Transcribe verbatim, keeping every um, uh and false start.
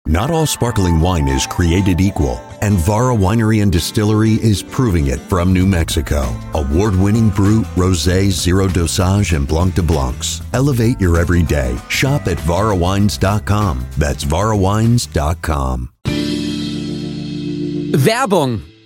Not all sparkling wine is created equal, and Vara Winery and Distillery is proving it from New Mexico. Award-winning Brut, Rosé, Zero Dosage, and Blanc de Blancs. Elevate your everyday. Shop at vara wines dot com. That's vara wines dot com. Werbung.